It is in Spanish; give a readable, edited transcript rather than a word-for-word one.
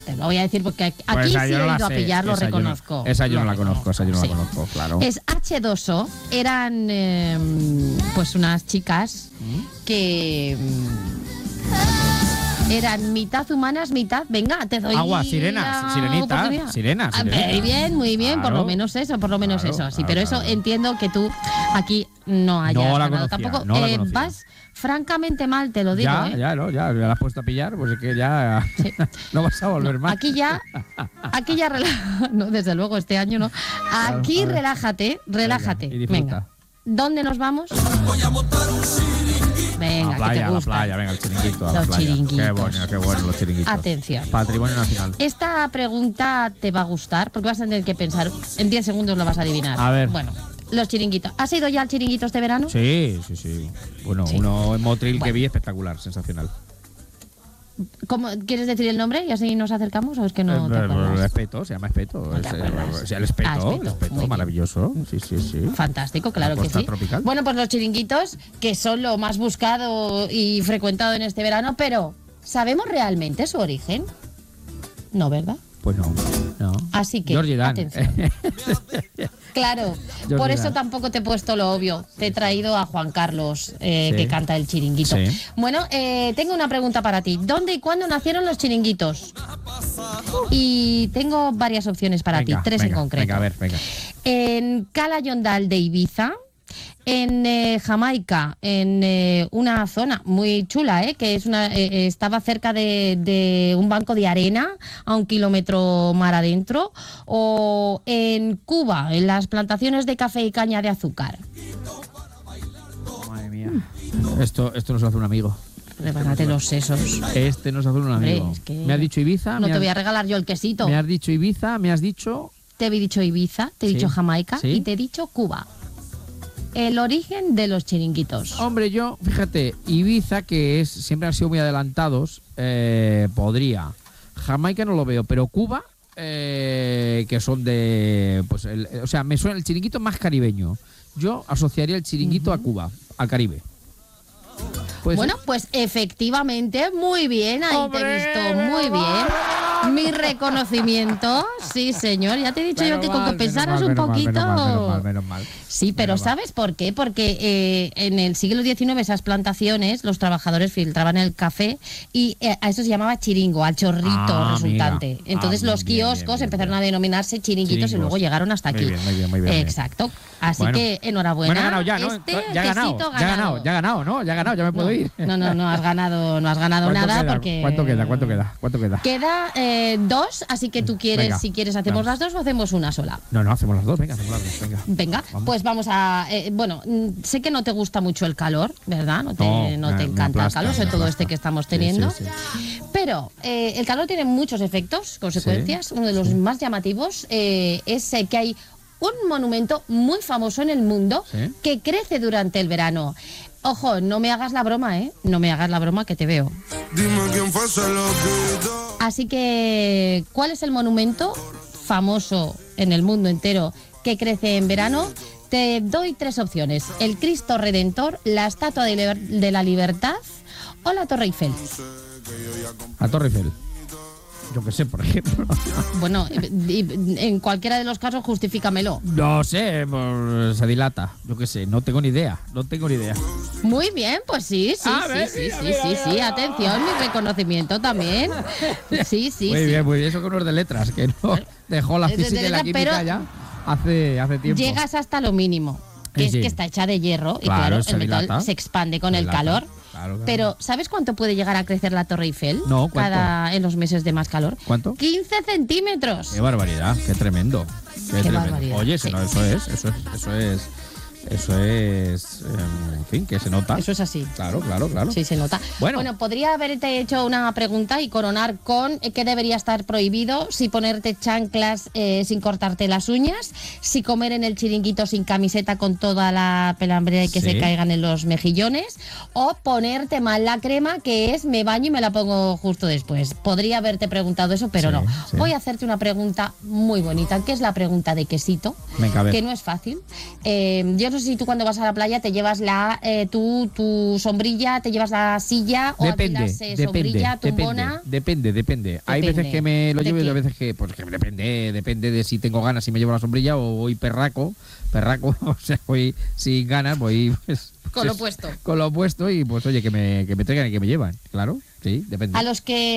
Te lo voy a decir porque aquí Pues sí esa he yo no la ido a sé, pillar, lo esa yo no- reconozco. Esa yo no la Lo conozco, esa yo no la sí. conozco, claro. Es H2O, eran pues unas chicas que eran mitad humanas, mitad... Venga, te doy Agua, sirenas, la sirenitas, oportunidad. sirenas, Muy sirenas. bien, muy bien, por lo Claro. menos eso, por lo menos Claro, eso. Sí, claro, pero claro. eso entiendo que tú aquí no hayas No la ganado conocía, tampoco. no la conocía. Vas francamente mal, te lo digo, Ya, ¿eh? ya, no, ya la has puesto a pillar, pues es que ya Sí. no vas a volver más. Aquí ya no, desde luego este año no. Aquí a ver. relájate. Venga, y disfruta. Venga. ¿Dónde nos vamos? Venga, A la que te playa, a la gusta. playa, venga, el chiringuito a la Los playa. chiringuitos. Qué bueno los chiringuitos. Atención. Patrimonio nacional. Esta pregunta te va a gustar porque vas a tener que pensar. En 10 segundos lo vas a adivinar. A ver. Bueno, los chiringuitos. ¿Has ido ya al chiringuito este verano? Sí. Bueno, Sí. uno en Motril que Bueno. vi espectacular, sensacional. ¿Cómo, ¿Quieres decir el nombre y así nos acercamos o es que no te El acuerdas? Espeto, se llama Espeto. No te acuerdas. El Espeto, Espeto, muy bien. maravilloso. Sí. Fantástico, claro La que costa sí. tropical. Bueno, pues los chiringuitos, que son lo más buscado y frecuentado en este verano, pero ¿sabemos realmente su origen? No, ¿verdad? Pues no. Así que, Georgie Dan. atención. Claro, Yo por olvidar. eso tampoco te he puesto lo obvio. Te he traído a Juan Carlos, Sí. que canta el chiringuito. Sí. Bueno, tengo una pregunta para ti. ¿Dónde y cuándo nacieron los chiringuitos? Y tengo varias opciones para ti, tres en concreto. Venga, a ver, venga. En Cala Yondal de Ibiza, en Jamaica, en una zona muy chula, que es estaba cerca de un banco de arena a 1 kilómetro mar adentro, o en Cuba, en las plantaciones de café y caña de azúcar. Madre mía. Esto nos hace un amigo. Prepárate los sesos. Este nos hace un amigo. es que Me has dicho Ibiza. No te voy a regalar yo el quesito. Me has dicho Ibiza, me has dicho... Te he dicho Ibiza, te he Sí. dicho Jamaica Sí. y te he dicho Cuba. El origen de los chiringuitos. Hombre, yo, fíjate, Ibiza, que siempre han sido muy adelantados, podría. Jamaica no lo veo, pero Cuba, que son de... Pues o sea, me suena el chiringuito más caribeño. Yo asociaría el chiringuito a Cuba, al Caribe. ¿Puede Bueno, ser? pues efectivamente, muy bien, ahí ¡Hombre! te he visto muy bien. Mi reconocimiento, sí señor, ya te he dicho yo que con que pensaras un poquito... Menos mal. Sí, pero Menos mal. ¿sabes por qué? Porque en el siglo XIX esas plantaciones, los trabajadores filtraban el café y a eso se llamaba chiringo, al chorrito Ah, resultante. mira. Entonces Bien, los bien, kioscos bien, empezaron bien. a denominarse chiringuitos y Chiringos. luego llegaron hasta aquí. Muy bien. Exacto. Así Bueno. que enhorabuena. Bueno, he ganado ya, ¿no? Este Ya he ganado, quesito ya he ganado, ¿no? Ya he ganado, ya me puedo ir. No has ganado ¿Cuánto nada queda? porque... ¿Cuánto queda? Queda 2, así que tú quieres, Venga, si quieres hacemos vamos. las dos o hacemos una sola. No, hacemos las dos, venga, venga. Venga, Vamos. pues vamos a... bueno, sé que no te gusta mucho el calor, ¿verdad? No te me encanta aplasta, el calor, sobre me todo aplasta. este que estamos Sí, teniendo. sí. Pero el calor tiene muchos efectos, consecuencias. Sí, Uno de los más llamativos es que hay un monumento muy famoso en el mundo Sí. que crece durante el verano. Ojo, no me hagas la broma, ¿eh? No me hagas la broma que te veo. Dime quién fue, se lo pido. Así que, ¿cuál es el monumento famoso en el mundo entero que crece en verano? Te doy 3 opciones. El Cristo Redentor, la Estatua de la Libertad o la Torre Eiffel. La Torre Eiffel. Yo qué sé, por ejemplo. Bueno, en cualquiera de los casos justifícamelo. No sé, pues, se dilata. Yo qué sé, no tengo ni idea. Muy bien, pues sí. A ver, mira. Atención, mi reconocimiento también. Sí. Muy bien. Eso que no es de letras, que no dejó la Es de física y la letras, química pero ya hace tiempo. Llegas hasta lo mínimo, que Sí. es que está hecha de hierro y Claro, claro, se el metal dilata. se expande con Se el dilata. calor. Claro. Pero ¿sabes cuánto puede llegar a crecer la Torre Eiffel? No, ¿cuánto? En los meses de más calor. ¿Cuánto? 15 centímetros. Qué barbaridad, qué tremendo. Qué barbaridad, Oye, sí. no, eso es, en fin, que se nota. Eso es así. Claro. Sí, se nota. Bueno. Podría haberte hecho una pregunta y coronar con qué debería estar prohibido, si ponerte chanclas sin cortarte las uñas, si comer en el chiringuito sin camiseta con toda la pelambrera y que Sí. se caigan en los mejillones, o ponerte mal la crema, que es me baño y me la pongo justo después. Podría haberte preguntado eso, pero Sí, no. sí. Voy a hacerte una pregunta muy bonita, que es la pregunta de quesito, Venga, a ver. que no es fácil. Yo yo no sé si tú cuando vas a la playa te llevas tu sombrilla, te llevas la silla o alquilas sombrilla, tumbona. Depende. Hay veces que me lo llevo y otras veces que, pues que depende de si tengo ganas, si me llevo la sombrilla o voy perraco, o sea, voy sin ganas, voy pues, Con lo puesto. Con lo puesto y pues oye, que me traigan y que me llevan, claro, sí, depende. A los que